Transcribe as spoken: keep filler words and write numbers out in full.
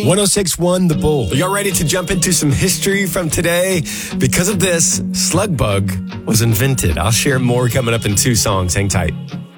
one oh six point one The Bull. Are y'all ready to jump into some history from today? Because of this, Slug Bug was invented. I'll share more coming up in two songs. Hang tight.